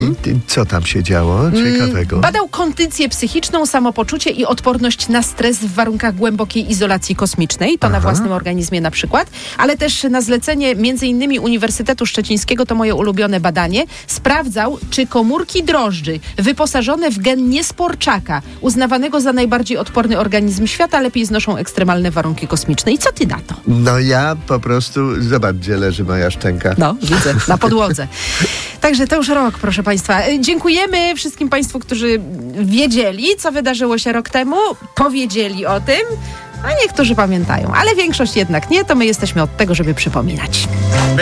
Co tam się działo ciekawego? Badał kondycję psychiczną, samopoczucie i odporność na stres w warunkach głębokiej izolacji kosmicznej. To na własnym organizmie na przykład. Ale też na zlecenie m.in. Uniwersytetu Szczecińskiego, to moje ulubione badanie, sprawdzał, czy komórki drożdży wyposażone w gen niesporczaka, uznawanego za najbardziej odporny organizm świata, lepiej znoszą ekstremalne warunki kosmiczne. I co ty na to? No ja po prostu, zobacz, gdzie leży moja szczęka. No, widzę, na podłodze. Także to już rok, proszę Państwa. Dziękujemy wszystkim Państwu, którzy wiedzieli, co wydarzyło się rok temu, powiedzieli o tym, a niektórzy pamiętają, ale większość jednak nie, to my jesteśmy od tego, żeby przypominać.